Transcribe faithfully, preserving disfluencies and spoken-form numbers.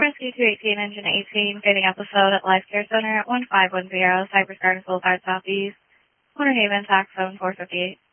Rescue two eighteen, Engine eighteen, fading episode at Life Care Center at one five one zero, Cypress Gardens Boulevard Southeast, Corner Haven, tax phone four fifty-eight.